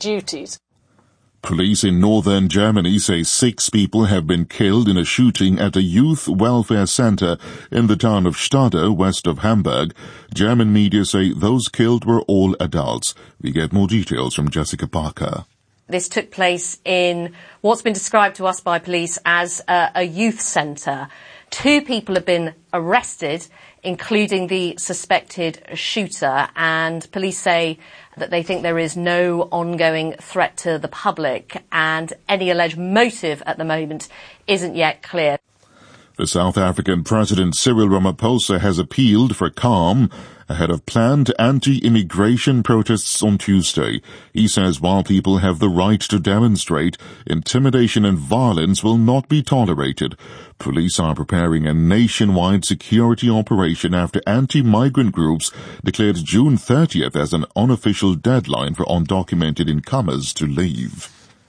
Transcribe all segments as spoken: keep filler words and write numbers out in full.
duties. Police in northern Germany say six people have been killed in a shooting at a youth welfare center in the town of Stade, west of Hamburg. German media say those killed were all adults. We get more details from Jessica Parker. This took place in what's been described to us by police as a, a youth centre. Two people have been arrested, including the suspected shooter, and police say that they think there is no ongoing threat to the public, and any alleged motive at the moment isn't yet clear. The South African President Cyril Ramaphosa has appealed for calm ahead of planned anti-immigration protests on Tuesday. He says while people have the right to demonstrate, intimidation and violence will not be tolerated. Police are preparing a nationwide security operation after anti-migrant groups declared June thirtieth as an unofficial deadline for undocumented incomers to leave.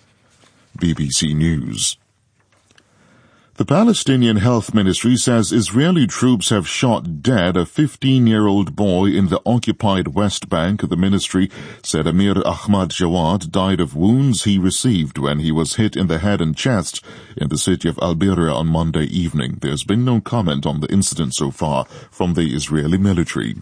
B B C News. The Palestinian Health Ministry says Israeli troops have shot dead a fifteen-year-old boy in the occupied West Bank. The ministry said Amir Ahmad Jawad died of wounds he received when he was hit in the head and chest in the city of Al-Birra on Monday evening. There's been no comment on the incident so far from the Israeli military.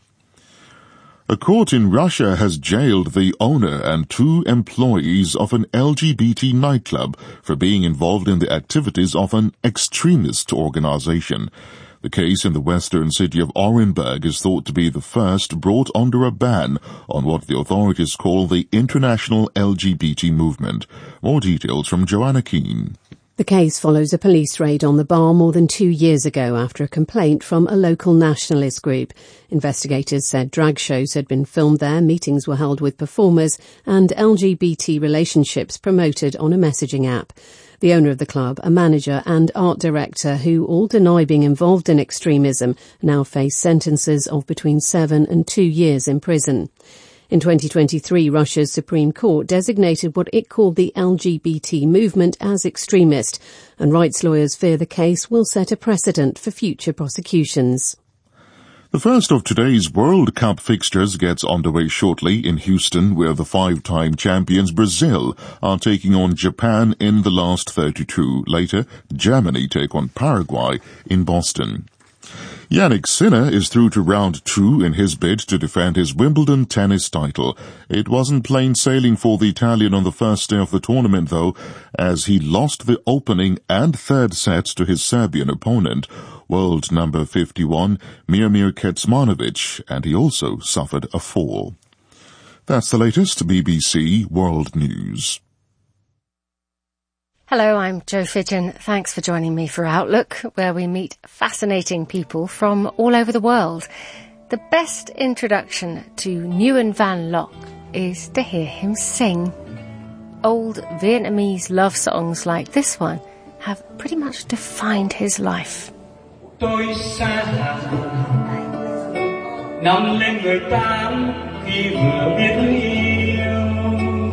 A court in Russia has jailed the owner and two employees of an L G B T nightclub for being involved in the activities of an extremist organization. The case in the western city of Orenburg is thought to be the first brought under a ban on what the authorities call the international L G B T movement. More details from Joanna Keane. The case follows a police raid on the bar more than two years ago after a complaint from a local nationalist group. Investigators said drag shows had been filmed there, meetings were held with performers, and L G B T relationships promoted on a messaging app. The owner of the club, a manager and art director who all deny being involved in extremism, now face sentences of between seven and two years in prison. In twenty twenty-three, Russia's Supreme Court designated what it called the L G B T movement as extremist, and rights lawyers fear the case will set a precedent for future prosecutions. The first of today's World Cup fixtures gets underway shortly in Houston, where the five-time champions Brazil are taking on Japan in the last thirty-two. Later, Germany take on Paraguay in Boston. Yannick Sinner is through to round two in his bid to defend his Wimbledon tennis title. It wasn't plain sailing for the Italian on the first day of the tournament, though, as he lost the opening and third sets to his Serbian opponent, world number fifty-one, Miomir Kecmanovic, and he also suffered a fall. That's the latest B B C World News. Hello, I'm Jo Fidgen. Thanks for joining me for Outlook, where we meet fascinating people from all over the world. The best introduction to Nguyen Van Loc is to hear him sing. Old Vietnamese love songs like this one have pretty much defined his life. Tôi xa năm lên mười tám khi vừa biết yêu.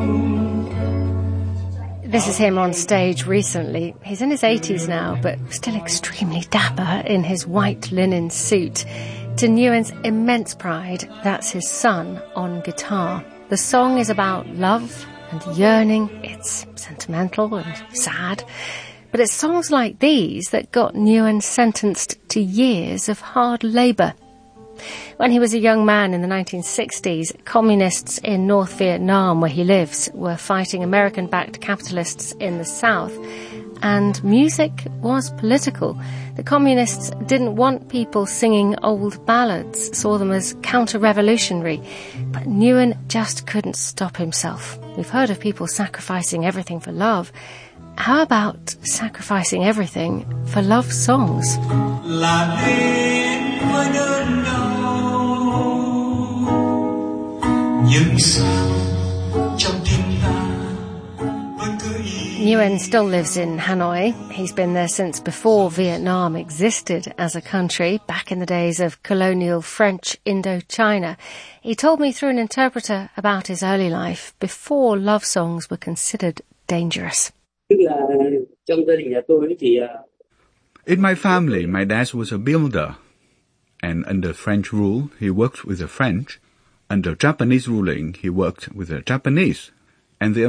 This is him on stage recently. He's in his eighties now, but still extremely dapper in his white linen suit. To Nguyen's immense pride, that's his son on guitar. The song is about love and yearning. It's sentimental and sad. But it's songs like these that got Nguyen sentenced to years of hard labour. When he was a young man in the nineteen sixties, communists in North Vietnam, where he lives, were fighting American-backed capitalists in the South, and music was political. The communists didn't want people singing old ballads, saw them as counter-revolutionary, but Nguyen just couldn't stop himself. We've heard of people sacrificing everything for love. How about sacrificing everything for love songs? Nguyen still lives in Hanoi. He's been there since before Vietnam existed as a country, back in the days of colonial French Indochina. He told me through an interpreter about his early life before love songs were considered dangerous. In my family, my dad was a builder, and under French rule, he worked with the French. Under Japanese ruling, he worked with the Japanese, and the